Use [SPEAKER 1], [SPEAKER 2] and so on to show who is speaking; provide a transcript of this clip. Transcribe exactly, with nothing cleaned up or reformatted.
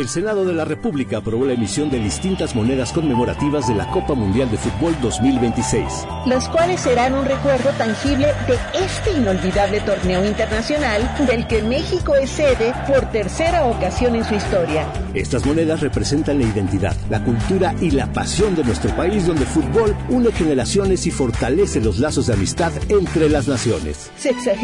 [SPEAKER 1] El Senado de la República aprobó la emisión de distintas monedas conmemorativas de la Copa Mundial de Fútbol dos mil veintiséis.
[SPEAKER 2] Las cuales serán un recuerdo tangible de este inolvidable torneo internacional del que México es sede por tercera ocasión en su historia.
[SPEAKER 1] Estas monedas representan la identidad, la cultura y la pasión de nuestro país, donde el fútbol une generaciones y fortalece los lazos de amistad entre las naciones.
[SPEAKER 2] Sexagésima